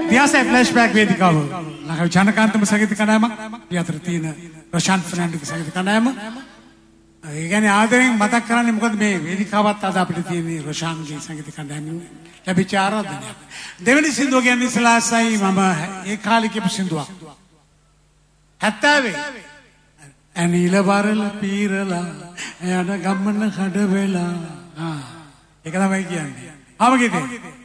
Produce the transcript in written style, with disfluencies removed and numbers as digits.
දියාසේ flashback වේදිකාව ලංකාවේ ජනකාන්තම සංගීත කණ්ඩායමක් මේ අතර තියෙන රොෂාන් ෆර්නැන්ඩෝගේ සංගීත කණ්ඩායම ඒ කියන්නේ ආදරෙන් මතක් කරන්නේ මොකද මේ වේදිකාවත් අද අපිට තියෙන රොෂාන්ගේ සංගීත කණ්ඩායමෙන් ලැබිච්ච ආරාධනයක් දෙවෙනි සින්දුව කියන්නේ ඉස්ලාසයි මම ඒ කාලේ කියපු සින්දුවක් 70 අනිල වරල පීරලා යන ගමන කඩ වෙලා ඒක තමයි කියන්නේ ආව ගීතේ